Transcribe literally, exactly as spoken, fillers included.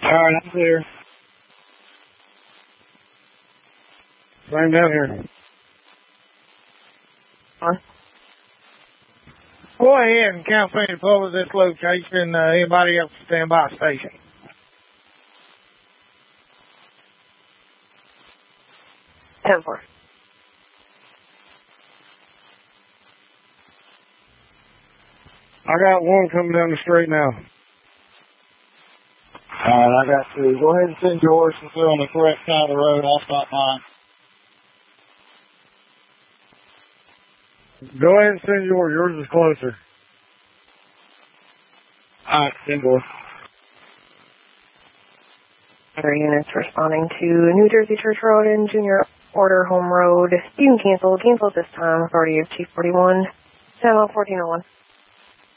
Alright, I'm clear. Same down here. Huh? Go ahead and count me to pull this location. Uh, anybody else stand by station? ten four. I got one coming down the street now. Alright, I got two. Go ahead and send yours since they're on the correct side of the road. I'll stop mine. Go ahead and send yours. Yours is closer. Alright, send yours. Other units responding to New Jersey Church Road and Junior Order Home Road. You can cancel. Cancel at this time. Authority of Chief forty-one. Samuel fourteen oh one.